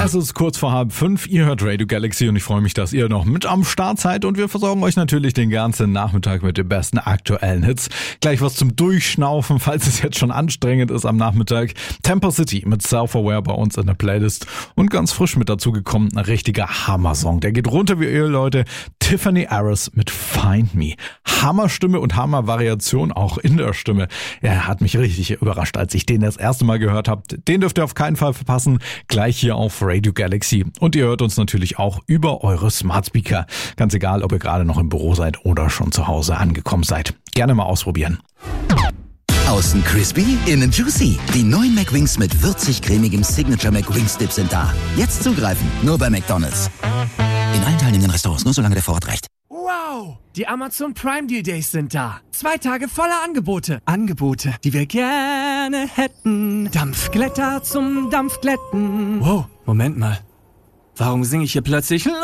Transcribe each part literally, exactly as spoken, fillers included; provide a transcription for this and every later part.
Es ist kurz vor halb fünf, ihr hört Radio Galaxy und ich freue mich, dass ihr noch mit am Start seid und wir versorgen euch natürlich den ganzen Nachmittag mit den besten aktuellen Hits. Gleich was zum Durchschnaufen, falls es jetzt schon anstrengend ist am Nachmittag. Temper City mit Self-Aware bei uns in der Playlist und ganz frisch mit dazu gekommen, ein richtiger Hammer-Song. Der geht runter wie Öl, Leute. Tiffany Harris mit Find Me. Hammerstimme und Hammervariation auch in der Stimme. Er hat mich richtig überrascht, als ich den das erste Mal gehört habe. Den dürft ihr auf keinen Fall verpassen. Gleich hier auf Radio Galaxy. Und ihr hört uns natürlich auch über eure Smart Speaker. Ganz egal, ob ihr gerade noch im Büro seid oder schon zu Hause angekommen seid. Gerne mal ausprobieren. Außen crispy, innen juicy. Die neuen McWings mit würzig-cremigem Signature McWings Dip sind da. Jetzt zugreifen, nur bei McDonald's. In allen teilnehmenden Restaurants, nur solange der Vorrat reicht. Wow! Die Amazon Prime Deal Days sind da. Zwei Tage voller Angebote. Angebote, die wir gerne hätten. Dampfglätter zum Dampfglätten. Wow, Moment mal. Warum singe ich hier plötzlich los?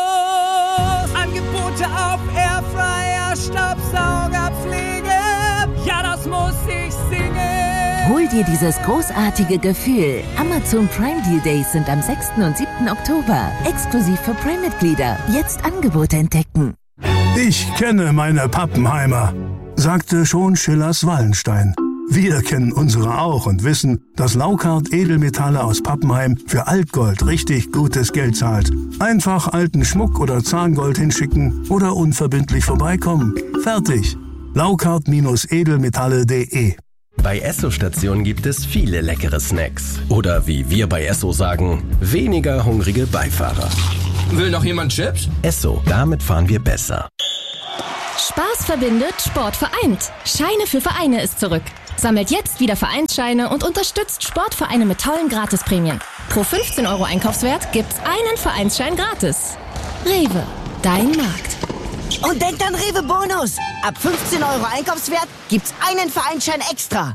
Angebote auf Airfryer, Staubsaugerpflege. Ja, das muss ich singen. Hol dir dieses großartige Gefühl. Amazon Prime Deal Days sind am sechsten und siebten Oktober. Exklusiv für Prime-Mitglieder. Jetzt Angebote entdecken. Ich kenne meine Pappenheimer, sagte schon Schillers Wallenstein. Wir kennen unsere auch und wissen, dass Laukart Edelmetalle aus Pappenheim für Altgold richtig gutes Geld zahlt. Einfach alten Schmuck oder Zahngold hinschicken oder unverbindlich vorbeikommen. Fertig. Laukart Edelmetalle punkt de. Bei Esso-Stationen gibt es viele leckere Snacks. Oder wie wir bei Esso sagen, weniger hungrige Beifahrer. Will noch jemand Chips? Esso, damit fahren wir besser. Spaß verbindet, Sport vereint. Scheine für Vereine ist zurück. Sammelt jetzt wieder Vereinsscheine und unterstützt Sportvereine mit tollen Gratisprämien. Pro fünfzehn Euro Einkaufswert gibt's einen Vereinsschein gratis. Rewe, dein Markt. Und denkt an Rewe Bonus. Ab fünfzehn Euro Einkaufswert gibt's einen Vereinsschein extra.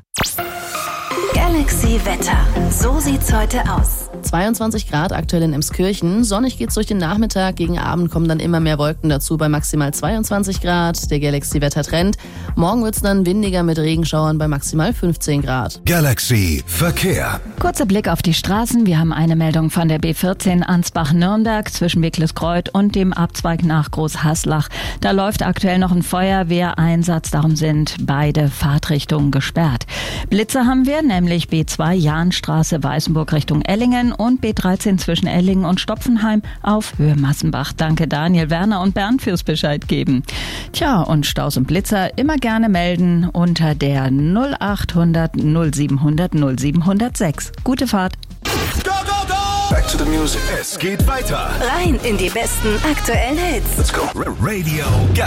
Galaxy Wetter. So sieht's heute aus. zweiundzwanzig Grad aktuell in Emskirchen. Sonnig geht's durch den Nachmittag. Gegen Abend kommen dann immer mehr Wolken dazu bei maximal zweiundzwanzig Grad. Der Galaxy-Wetter-Trend. Morgen wird's dann windiger mit Regenschauern bei maximal fünfzehn Grad. Galaxy Verkehr. Kurzer Blick auf die Straßen. Wir haben eine Meldung von der B vierzehn Ansbach-Nürnberg zwischen Wicklesgreuth und dem Abzweig nach Großhaslach. Da läuft aktuell noch ein Feuerwehreinsatz. Darum sind beide Fahrtrichtungen gesperrt. Blitze haben wir, nämlich B zwei Jahnstraße Weißenburg Richtung Ellingen und B dreizehn zwischen Ellingen und Stopfenheim auf Höhe Massenbach. Danke Daniel, Werner und Bernd fürs Bescheid geben. Tja, und Staus und Blitzer immer gerne melden unter der null achthundert null siebenhundert null siebenhundertsechs. Gute Fahrt. Go, go, go! Back to the music. Es geht weiter. Rein in die besten aktuellen Hits. Let's go. Radio